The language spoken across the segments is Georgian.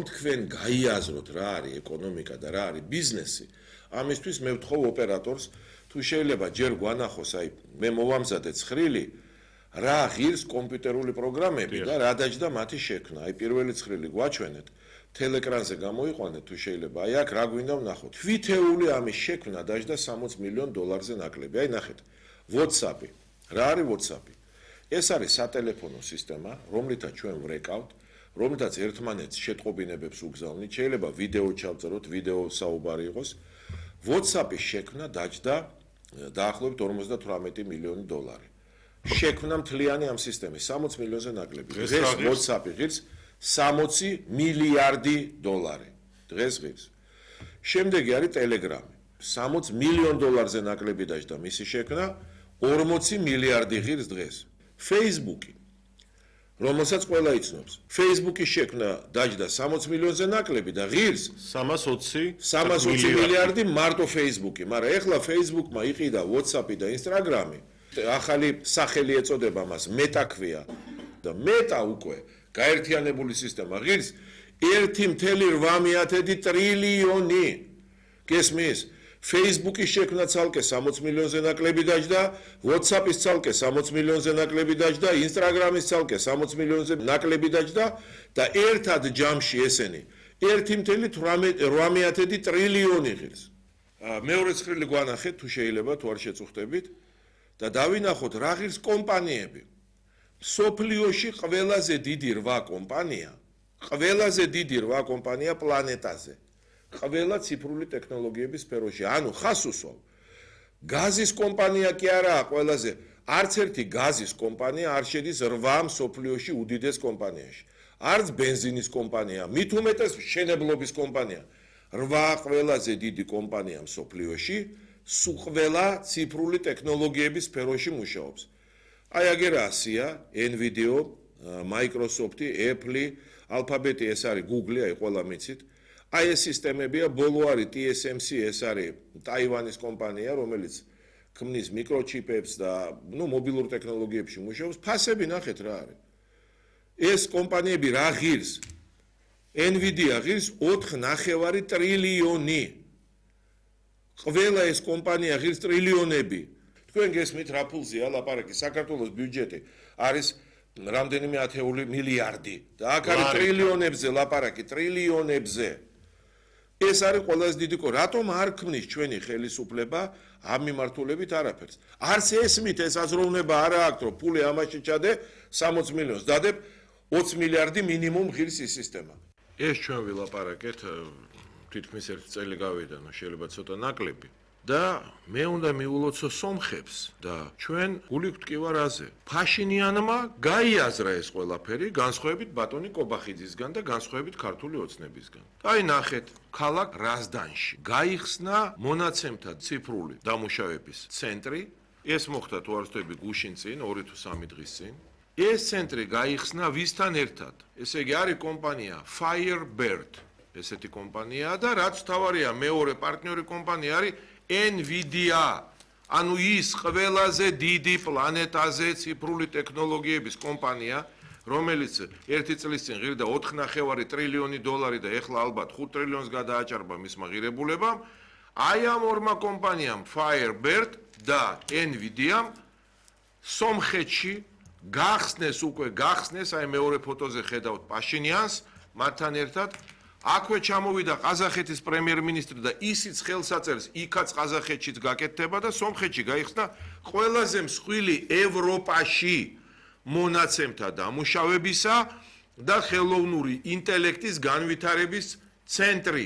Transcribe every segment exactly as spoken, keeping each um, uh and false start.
რომ თქვენ გაიაზროთ რა არის ეკონომიკა და რა არის ბიზნესი, ამისთვის მე ვთხოვ ოპერატორს, თუ შეიძლება ჯერ გვანახოს, აი მე მოვამზადე ცხრილი, რა ღირს კომპიუტერული პროგრამები და რა დაჯდა მათი შექმნა. აი პირველი ცხრილი გვაჩვენეთ, თელეკრანზე გამოიყვანეთ თუ შეიძლება. აი აქ რა გვინდა ვნახოთ. თვითეული ამის შექმნა დაჯდა სამოცი მილიონ დოლარზე ნაკლები. აი ნახეთ, WhatsApp-ი. რა არის WhatsApp-ი? ეს არის სატელეფონო სისტემა, რომლითაც ჩვენ ვრეკავთ, რომლითაც ერთმანეთს შეტყობინებებს უგზავნით, შეიძლება ვიდეო ჩავწეროთ, ვიდეო საუბარი იყოს. WhatsApp-ის შექმნა დაჯდა დაახლოებით ორმოცდათვრამეტი მილიონი დოლარი. შექმნა მთლიანი ამ სისტემის სამოცი მილიონზე ნაკლები. დღეს WhatsApp-ი ღირს სამოცი მილიარდი დოლარი. დღეს ღირს. შემდეგი არის Telegram-ი. სამოცი მილიონ დოლარზე ნაკლები დაჯდა მისი შექმნა, ორმოცი მილიარდი ღირს დღეს. Facebook-ი, რომელსაც ყველა იცნობს. Facebook-ის შექმნა დაჯდა სამოცი მილიონზე ნაკლები და ღირს სამას ოცი მილიარდი მარტო Facebook-ი, მაგრამ ეხლა Facebook-მა იყიდა WhatsApp-ი და Instagram-ი. ახალი სახელი ეწოდება მას, Meta ქვია და Meta უკვე გაერთიანებული სისტემა ღირს ერთი კoma რვამეტი ტრილიონი. გესმის? Facebook-ის შექმნა ცალკე სამოცი მილიონზე ნაკლები დაჯდა, WhatsApp-ის ცალკე სამოცი მილიონზე ნაკლები დაჯდა, Instagram-ის ცალკე სამოცი მილიონზე ნაკლები დაჯდა და ერთად ჯამში ესენი ერთი კoma რვამეტი ტრილიონი ღირს. მეორე ცხრილი გვანახეთ თუ შეიძლება, თუ არ შეწუხდებით და დავინახოთ რა ღირს კომპანიები. სოფლიოში ყველაზე დიდი რვა კომპანია, ყველაზე დიდი რვა კომპანია პლანეტაზე. ყველა ციფრული ტექნოლოგიების სფეროში, ანუ ხას უსვავ. გაზის კომპანია კი არაა ყველაზე, არც ერთი გაზის კომპანია არ შედის რვა სოფლიოში უდიდეს კომპანიაში. არც ბენზინის კომპანია, მით უმეტეს მშენებლობის კომპანია. რვა ყველაზე დიდი კომპანია სოფლიოში, ყველა ციფრული ტექნოლოგიების სფეროში მუშაობს. აი აგერა ASIA, NVIDIA, Microsoft, Apple, Alphabet, ეს არის Google, აი ყველა მიცით. აი ეს სისტემებია, ბოლო არის T S M C, ეს არის ტაივანის კომპანია, რომელიც ქმნის მიკროჩიპებს და ნუ მობილურ ტექნოლოგიებში მუშაობს. ფასები ნახეთ რა არის. ეს კომპანიები რა ღირს? NVIDIA ღირს ოთხი კoma პέντε ტრილიონი. ყველა ეს კომპანია ღირს ტრილიონები. თქვენ გესმით რა ფულზეა ლაპარაკი? საქართველოს ბიუჯეტი არის რამდენიმე ათეული მილიარდი და აქ არის ტრილიონებზე ლაპარაკი, ტრილიონებზე. ეს არის ყველაზე დიდი კო. რატომ არ ქმნის ჩვენი ხელისუფლება ამ მიმართულებით არაფერს? არც ესმით ეს აზროვნება არა აქვს, რომ ფული ამაში ჩადე სამოცი მილიონს, დადებ ოცი მილიარდი მინიმუმ ღირს ის სისტემა. ეს ჩვენ ვილაპარაკეთ თითქმის ერთი წელი გავიდა, შეიძლება ცოტა ნაკლები. და მე უნდა მიულოცო სომხებს და ჩვენ გული გვტკივა რაზე. ფაშინიანმა გაიაზრა ეს ყველაფერი, განსხვავებით ბატონი კობახიძისგან და განსხვავებით ქართული ოცნებისგან. აი ნახეთ, ქალაქ რაზდანში გაიხსნა მონაცემთა ციფრული დამუშავების ცენტრი. ეს მოხდა თუ არ ვცდები გუშინ წინ, ორი თუ სამი დღის წინ. ეს ცენტრი გაიხსნა ვისთან ერთად? ესე იგი არის კომპანია Firebird. ესეთი კომპანიაა და რაც თავარია მეორე პარტნიორი კომპანია არის NVIDIA, ანუ ის ყველაზე დიდი პლანეტაზე ციფრული ტექნოლოგიების კომპანია, რომელიც ერთი წლის წინ ღირდა ოთხი კoma პέντε ტრილიონი დოლარი და ეხლა ალბათ ხუთ ტრილიონს გადააჭარბა მისმა ღირებულებამ. აი ამ ორმა კომპანიამ Firebird და NVIDIA-მ სომხეთში გახსნეს უკვე გახსნეს, აი მეორე ფოტოზე ხედავთ პაშინიანს, მათთან ერთად აქვე ჩამოვიდა ყაზახეთის პრემიერ-მინისტრი და ისიც ხელს აწერს, იქაც ყაზახეთშიც გაკეთდება და სომხეთში გაიხსნა ყველაზე მსხვილი ევროპაში მონაცემთა დამუშავებისა და ხელოვნური ინტელექტის განვითარების ცენტრი.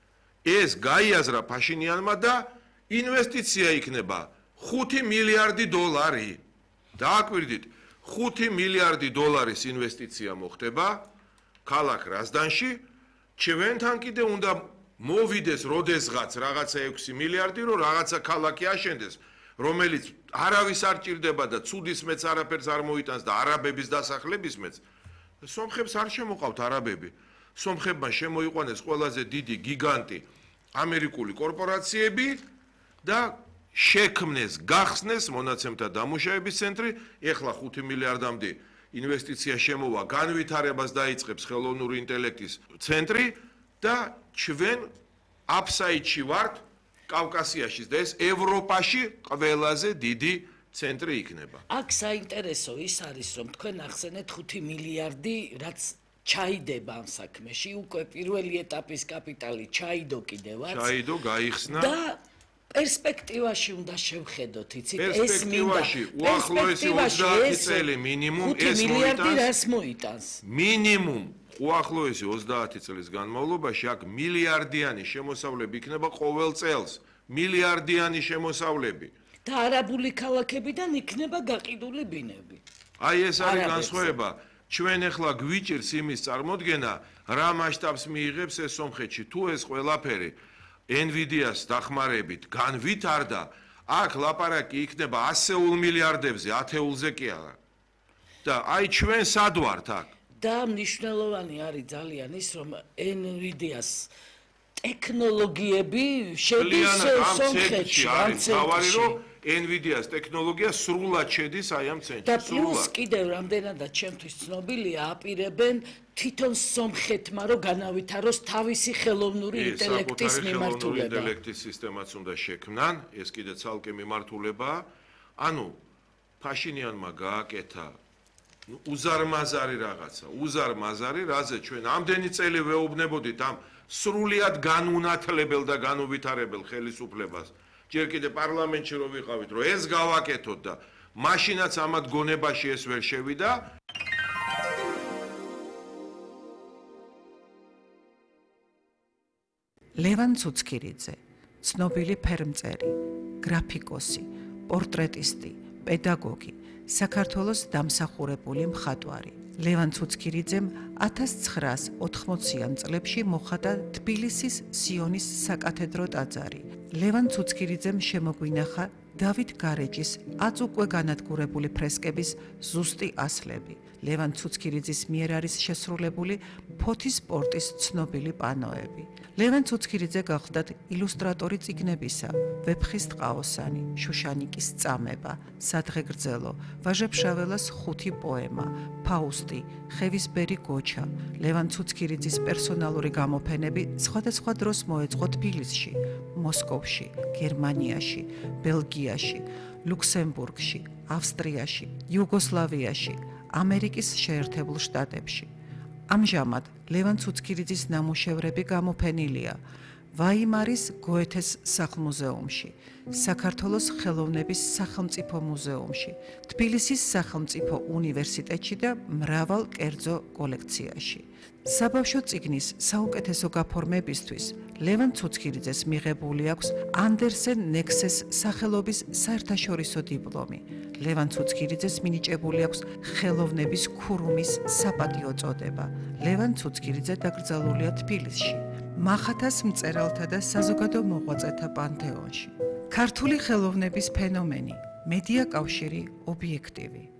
ეს გაიაზრა ფაშინიანმა და ინვესტიცია იქნება ხუთი მილიარდი დოლარი. დააკვირდით, ხუთი მილიარდი დოლარის ინვესტიცია მოხდება ქალაქ რაზდანში. ჩვენთან კიდე უნდა მოვიდეს როდესღაც რაღაცა ექვსი მილიარდი, რომ რაღაცა ქალაქი აშენდეს, რომელიც არავის არ ჭირდება და ცუდის მეც არაფერს არ მოიტანს და არაბების დასახლების მეც. სომხებს არ შემოყავთ არაბები. სომხებმა შემოიყვანეს ყველაზე დიდი გიგანტი ამერიკული კორპორაციები და შექმნეს, გახსნეს მონაცემთა დამუშავების ცენტრი, ეხლა ხუთი მილიარდამდე ინვესტიცია შემოვა, განვითარებას დაიწყებს ხელოვნური ინტელექტის ცენტრი და ჩვენ აფსაიდში ვართ კავკასიაში და ეს ევროპაში ყველაზე დიდი ცენტრი იქნება. აქ საინტერესო ის არის, რომ თქვენ ახსენეთ ხუთი მილიარდი, რაც ჩაიდება ამ საქმეში, უკვე პირველი ეტაპის კაპიტალი ჩაიდო კიდევაც. ჩაიდო, გაიხსნა და პერსპექტივაში უნდა შევხედოთ, იცით, ეს მინდა. პერსპექტივაში უახლოესი ოცდაათი წელი მინიმუმ ეს მოიტანს. მოიტანს. მინიმუმ უახლოესი ოცდაათი წლის განმავლობაში აქ მილიარდიანი შემოსავლები იქნება ყოველ წელს. მილიარდიანი შემოსავლები. და არაბული ქალაქებიდან იქნება გაყიდული ბინები. აი ეს არის განსხვავება. ჩვენ ახლა გვიჭირს იმის წარმოდგენა, რა მასშტაბს მიიღებს ეს სომხეთში. თუ ეს ყველაფერი NVIDIA-ს დახმარებით განვითარდა, აქ ლაპარაკი იქნება ასეულ მილიარდებზე, ათეულზე კი არა. და აი ჩვენ სად ვართ აქ? და მნიშვნელოვანი არის ძალიან ის, რომ NVIDIA-ს ტექნოლოგიები შედის სომხეთში, ამ ცენტრში. NVIDIA-ს ტექნოლოგია სრულად შედის აი ამ ცენტრში. და პლუს კიდევ რამდენადაც ჩემთვის ცნობილია, აპირებენ თვითონ სომხეთმა რომ განავითაროს თავისი ხელოვნური ინტელექტის მიმართულება. ხელოვნური ინტელექტის სისტემაც უნდა შექმნან, ეს კიდე ცალკე მიმართულებაა. ანუ ფაშინიანმა გააკეთა უზარმაზარი რაღაცა, უზარმაზარი, რაზე ჩვენ ამდენი წელი ვეუბნებოდით ამ სრულად განუნათლებელ და განუვითარებელ ხელისუფლებას. ჯერ კიდე პარლამენტში რო ვიყავით, რომ ეს გავაკეთოთ და მაშინაც ამათ გონებაში ეს ვერ შევიდა. ლევან ცუცქირიძე, ცნობილი ფერმწერი, გრაფიკოსი, პორტრეტისტი, პედაგოგი, საქართველოს დამსახურებული მხატვარი. ლევან ცუცქირიძემ ათას ცხრაას ოთხმოციან წლებში მოხატა თბილისის სიონის საკათედრო ტაძარი. ლევან ცუცქირიძემ შემოგვინახა დავით გარეჯის აწუკვე განადგურებული ფრესკების ზუსტი ასლები. ლევან ცუცქირიძის მიერ არის შესრულებული ფოთის სპორტის ცნობილი პანოები. ლევან ცუცქირიძე გახლდათ ილუსტრატორი წიგნებისა, ვეფხის ტყაოსანი, შუშანიკის წამება, სადღეგრძელო, ვაჟა-ფშაველას ხუთი პოემა, ფაუსტი, ხევისბერი გოჩა. ლევან ცუცქირიძის პერსონალური გამოფენები სხვადასხვა დროს მოეწყო თბილისში, მოსკოვში, გერმანიაში, ბელგიაში, ლუქსემბურგში, ავსტრიაში, იუგოსლავიაში, ამერიკის შეერთებულ შტატებში. ამჟამად ლევან ცუცქირიძის ნამუშევრები გამოფენილია ვაიმარის გოეთეს სახლ-მუზეუმში, საქართველოს ხელოვნების სახელმწიფო მუზეუმში, თბილისის სახელმწიფო უნივერსიტეტში და მრავალ კერძო კოლექციაში. საბავშვო წიგნის საუკეთესო გაფორმებისთვის ლევან ცუცქირიძეს მიღებული აქვს ანდერსენ ნექსეს სახელობის საერთაშორისო დიპლომი. ლევან ცუცქირიძეს მინიჭებული აქვს ხელოვნების ქურუმის საპატიო წოდება. ლევან ცუცქირიძე დაკრძალულია თბილისში, მახათას მწერალთა და საზოგადო მოღვაწეთა პანთეონში. ქართული ხელოვნების ფენომენი, მედია კავშირი ობიექტივი.